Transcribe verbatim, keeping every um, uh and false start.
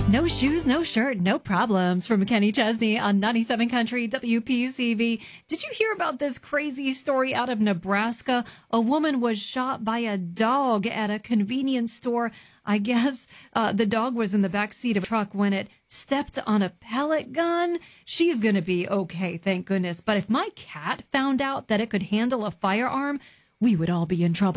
No shoes, no shirt, no problems from Kenny Chesney on ninety-seven Country W P C V. Did you hear about this crazy story out of Nebraska? A woman was shot by a dog at a convenience store. I guess uh, the dog was in the back seat of a truck when it stepped on a pellet gun. She's going to be okay, thank goodness. But if my cat found out that it could handle a firearm, we would all be in trouble.